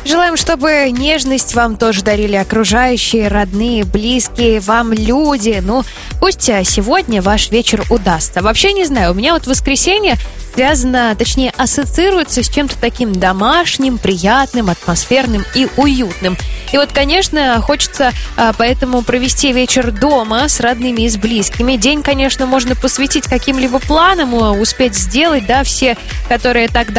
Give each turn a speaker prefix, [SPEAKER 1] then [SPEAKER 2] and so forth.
[SPEAKER 1] Желаем, чтобы нежность вам тоже дарили окружающие, родные, близкие вам люди. Ну, пусть сегодня ваш вечер удастся. Вообще, не знаю, у меня вот воскресенье связано, точнее, ассоциируется с чем-то таким домашним, приятным, атмосферным и уютным. И вот, конечно, хочется поэтому провести вечер дома с родными и с близкими. День, конечно, можно посвятить каким-либо планам, успеть сделать, да, все, которые так